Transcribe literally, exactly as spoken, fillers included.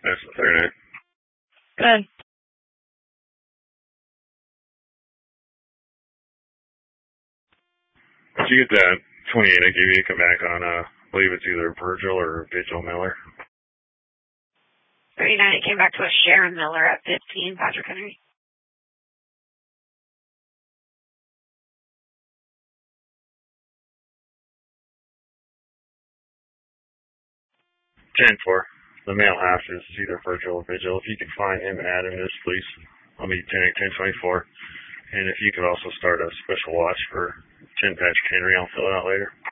That's the third night. Good. Did you get that twenty-eight I gave you to come back on, uh, I believe it's either Virgil or Vigil Miller? thirty-nine, it came back to a Sharon Miller at fifteen, Patrick Henry. ten four. The male half is either Virgil or Vigil. If you can find him and add him to this, please. I'll be ten ten twenty-four. And if you could also start a special watch for ten Patrick Henry, I'll fill it out later.